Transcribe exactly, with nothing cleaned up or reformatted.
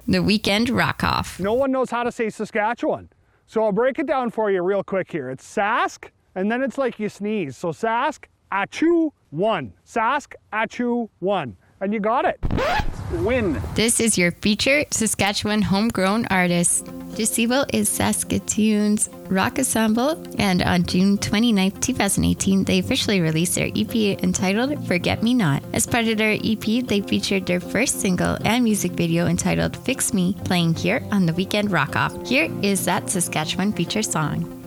The Weekend Rock Off. No one knows how to say Saskatchewan. So I'll break it down for you real quick here. It's Sask, and then it's like you sneeze. So Sask, Achoo, one. Sask, Achoo, one. And you got it. Win. This is your featured Saskatchewan homegrown artist. Decibel is Saskatoon's rock ensemble, and on June twenty-ninth, twenty eighteen, they officially released their E P entitled Forget Me Not. As part of their E P, they featured their first single and music video entitled Fix Me, playing here on the Weekend Rock Off. Here is that Saskatchewan feature song.